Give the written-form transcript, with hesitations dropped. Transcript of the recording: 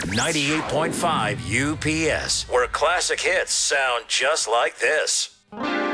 98.5 UPS, where classic hits sound just like this.